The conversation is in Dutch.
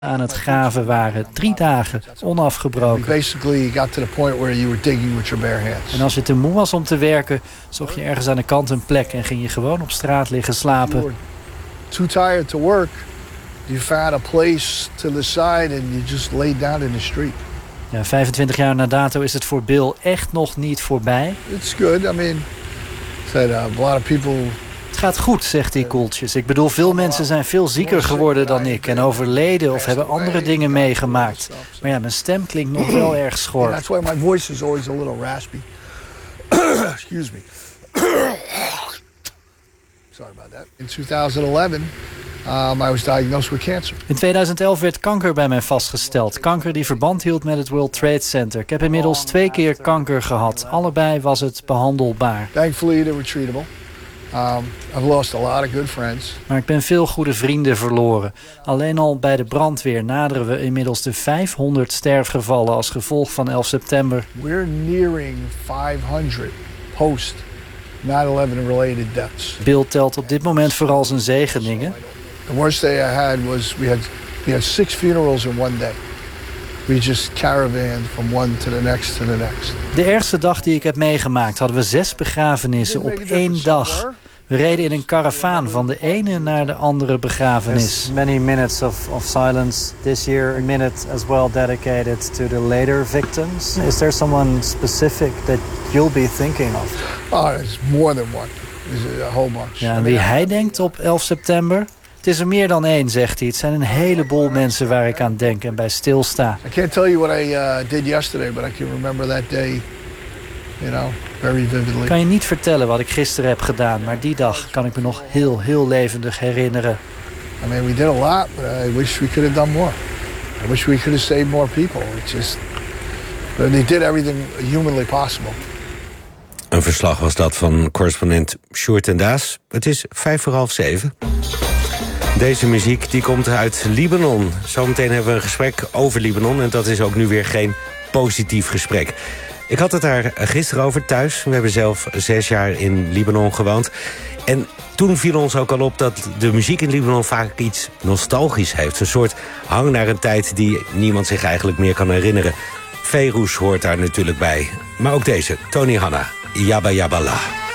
aan het graven waren. 3 dagen, onafgebroken. Basically, you got to the point where you were digging with your bare hands. En als je te moe was om te werken, zocht je ergens aan de kant een plek en ging je gewoon op straat liggen slapen. Too tired to work. You found a place to the side and you just laid down in the street. Ja, 25 jaar na dato is het voor Bill echt nog niet voorbij. It's good. I mean, a lot of people. Het gaat goed, zegt hij koeltjes. Ik bedoel, veel mensen zijn veel zieker geworden dan ik en overleden of hebben andere dingen meegemaakt. Maar ja, mijn stem klinkt nog wel erg schor. That's why my voice is always a little raspy. Excuse me. Sorry about that. In 2011, I was diagnosed with cancer. In 2011 werd kanker bij mij vastgesteld. Kanker die verband hield met het World Trade Center. Ik heb inmiddels 2 keer kanker gehad. Allebei was het behandelbaar. Thankfully, they were treatable. I've lost a lot of good friends. Maar ik ben veel goede vrienden verloren. Alleen al bij de brandweer naderen we inmiddels de 500 sterfgevallen als gevolg van 11 september. We're nearing 500 post 9/11 related deaths. Bill telt op dit moment vooral zijn zegeningen. The worst day I had was we had 6 funerals in one day. We just caravaned from one to the next to the next. De ergste dag die ik heb meegemaakt hadden we 6 begrafenissen op 1 dag. We reden in een karavaan van de ene naar de andere begrafenis. Many minutes of silence this year. A minute as well dedicated to the later victims. Is there someone specific that you'll be thinking of? Oh, there's more than one. There's a whole bunch. Ja, en wie hij denkt op 11 september... Het is er meer dan 1, zegt hij. Het zijn een heleboel mensen waar ik aan denk en bij stilsta. I can't tell you what I did yesterday, but I can remember that day, very vividly. Ik kan je niet vertellen wat ik gisteren heb gedaan, maar die dag kan ik me nog heel levendig herinneren. I mean, we did a lot, but I wish we could have done more. I wish we could have saved more people. They did everything humanly possible. Een verslag was dat van correspondent Sjoerd en Daas. Het is 6:55. Deze muziek die komt uit Libanon. Zometeen hebben we een gesprek over Libanon. En dat is ook nu weer geen positief gesprek. Ik had het daar gisteren over thuis. We hebben zelf 6 jaar in Libanon gewoond. En toen viel ons ook al op dat de muziek in Libanon vaak iets nostalgisch heeft. Een soort hang naar een tijd die niemand zich eigenlijk meer kan herinneren. Fayrouz hoort daar natuurlijk bij. Maar ook deze, Tony Hanna, Yabba Yabba La.